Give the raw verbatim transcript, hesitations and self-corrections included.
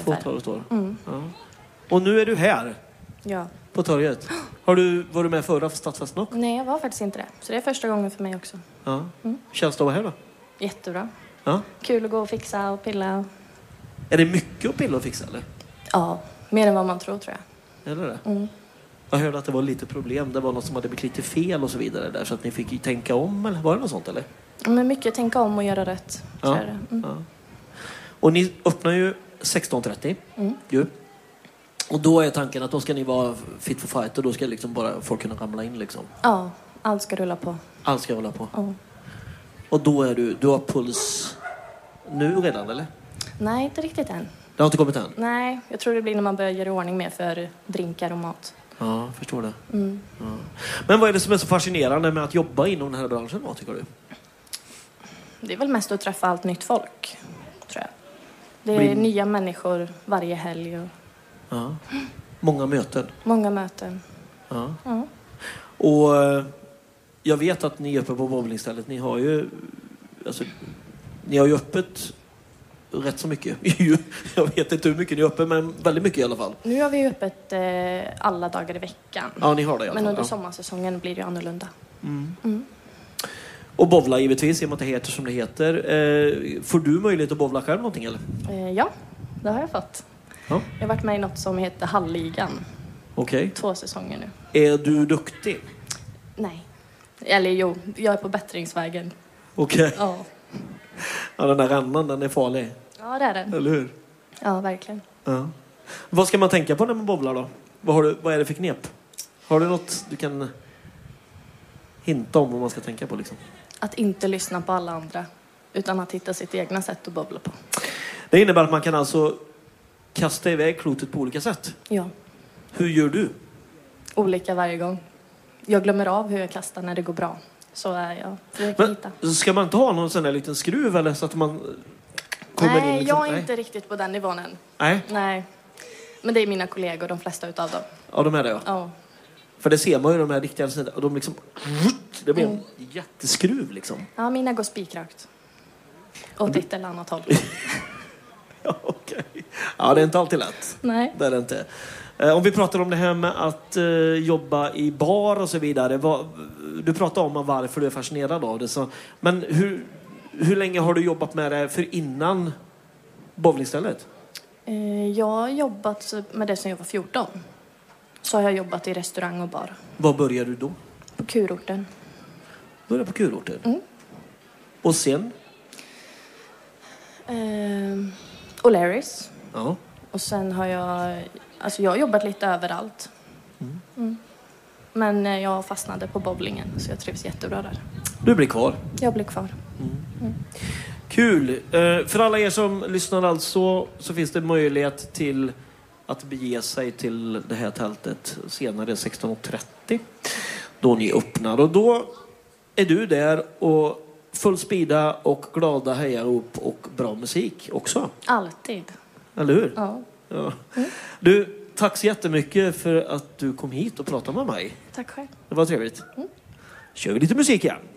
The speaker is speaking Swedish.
Två ungefär. och ett halvt år. Mm. Ja. Och nu är du här Ja. på torget. Har du varit med förra för Stadsfesten också? Nej, jag var faktiskt inte det. Så det är första gången för mig också. Ja. Mm. Känns det att vara här då? Jättebra. Ja. Kul att gå och fixa och pilla. Är det mycket att pilla och fixa eller? Ja, mer än vad man tror tror jag. Eller det? Mm. Jag hörde att det var lite problem. Det var något som hade blivit lite fel och så vidare där. Så att ni fick ju tänka om eller var det något sånt eller? Men mycket tänka om och göra rätt. Ja. tror jag det. Mm. Ja. Och ni öppnar ju sexton trettio. Mm. Ju. Och då är tanken att då ska ni vara fit for fight och då ska liksom bara folk kunna ramla in liksom. Ja, allt ska rulla på. Allt ska hålla på. Ja. Och då är du, du har puls nu redan eller? Nej, inte riktigt än. Det har inte kommit än? Nej, jag tror det blir när man börjar göra ordning mer för drinkar och mat. Ja, jag förstår det. Mm. Ja. Men vad är det som är så fascinerande med att jobba inom den här branschen då, tycker du? Det är väl mest att träffa allt nytt folk, tror jag. Det är Blir- nya människor varje helg och Ja. Många möten. många möten. Ja. Ja. Och eh, jag vet att ni är uppe på bowlingstället. Ni har ju alltså, ni har ju öppet rätt så mycket. Jag vet inte hur mycket ni är uppe, men väldigt mycket i alla fall. Nu har vi ju öppet eh, alla dagar i veckan. Ja, ni har det i alla Men fall. under Ja. sommarsäsongen blir det ju annorlunda. Mm. Mm. Och bowla givetvis, i och med att det heter som det heter. Eh, får du möjlighet att bowla själv någonting eller? Eh, ja, det har jag fått. Ja. Jag har varit med i något som heter Halligan. Okej. Två säsonger nu. Är du duktig? Nej. Eller jo, jag är på bättringsvägen. Okej. Ja, Ja, den där rännan, den är farlig. ja det är det. Eller hur? Ja, verkligen. Ja. Vad ska man tänka på när man bowlar då? Vad, har du, vad är det för knep? Har du något du kan hinta om vad man ska tänka på liksom? Att inte lyssna på alla andra. Utan att hitta sitt egna sätt att bowla på. Det innebär att man kan alltså kasta iväg klotet på olika sätt. Ja, Hur gör du? olika varje gång. Jag glömmer av hur jag kastar när det går bra. Så är jag. Försöker hitta. Men ska man inte ha någon sån där liten skruv eller så att man kommer Nej, in liksom? jag är Nej. inte riktigt på den nivån än. Nej. Nej. Men det är mina kollegor, de flesta utav dem. Ja, de är det ja. Ja. För det ser man ju de här riktiga sidorna. Och de liksom... Det blir en jätteskruv liksom. Ja, mina går spikrakt. Åt ett eller annat håll. Ja, okej. Ja, det är inte alltid lätt. Nej. Det är det inte. Eh, Om vi pratar om det här med att eh, jobba i bar och så vidare. Vad, du pratar om varför du är fascinerad av det. Så, men hur, hur länge har du jobbat med det för innan bowlingstället? Eh, Jag har jobbat med det sedan jag var fjorton. Så har jag jobbat i restaurang och bar. Var började du då? På kurorten. Började på kurorten. Mm. Och sen? Eh, O'Larrys. Ja. Och sen har jag... Alltså jag har jobbat lite överallt. Mm. Mm. Men eh, jag fastnade på bowlingen. Så jag trivs jättebra där. Du blir kvar. Jag blir kvar. Kul. Eh, För alla er som lyssnar alltså så finns det möjlighet till att bege sig till det här tältet senare sexton trettio då ni öppnar. Och då är du där och full spida och glada hejarop och bra musik också. Alltid. Eller hur? Ja. Ja. Du, tack så jättemycket för att du kom hit och pratade med mig. Tack själv. Det var trevligt. Kör vi lite musik igen.